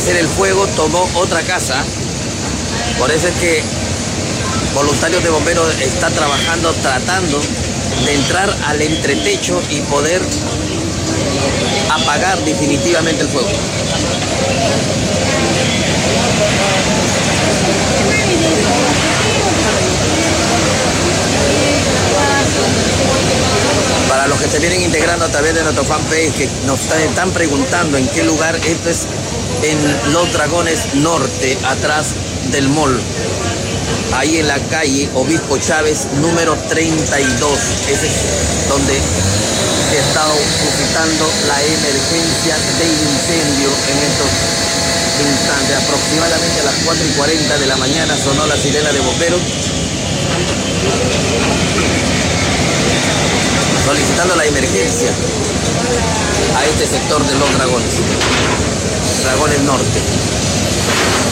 parecer el fuego tomó otra casa. Por eso es que voluntarios de bomberos están trabajando, tratando de entrar al entretecho y poder apagar definitivamente el fuego. Para los que se vienen integrando a través de nuestro fanpage, que nos están preguntando en qué lugar, esto es en Los Dragones Norte, atrás del mall. Ahí en la calle Obispo Chávez, número 32. Ese es donde se ha estado suscitando la emergencia de incendio en estos instantes. Aproximadamente a las 4:40 de la mañana sonó la sirena de bomberos, solicitando la emergencia a este sector de Los Dragones, Dragones Norte.